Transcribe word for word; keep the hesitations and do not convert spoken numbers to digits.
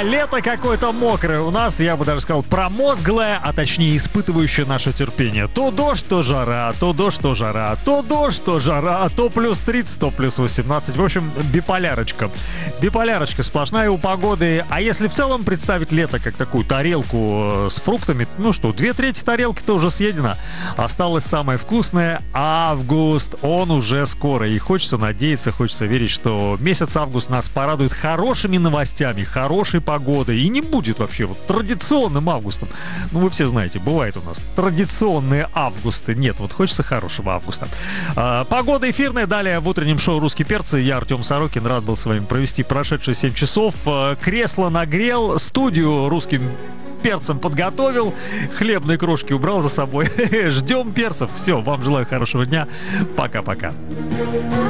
А лето какое-то мокрое у нас, я бы даже сказал, промозглое, а точнее испытывающее наше терпение. То дождь, то жара, то дождь, то жара, то дождь, то жара, то плюс тридцать, то плюс восемнадцать. В общем, биполярочка. Биполярочка сплошная у погоды. А если в целом представить лето как такую тарелку с фруктами, ну что, две трети тарелки-то уже съедено. Осталось самое вкусное — август. Он уже скоро. И хочется надеяться, хочется верить, что месяц август нас порадует хорошими новостями, хорошей погодой. И не будет вообще вот традиционным августом. Ну, вы все знаете, бывает у нас традиционные августы. Нет, вот хочется хорошего августа. А, погода эфирная. Далее в утреннем шоу «Русские перцы». Я, Артем Сорокин, рад был с вами провести прошедшие семь часов. А, кресло нагрел, студию русским перцем подготовил, хлебные крошки убрал за собой. Ждем перцев. Все, вам желаю хорошего дня. Пока-пока.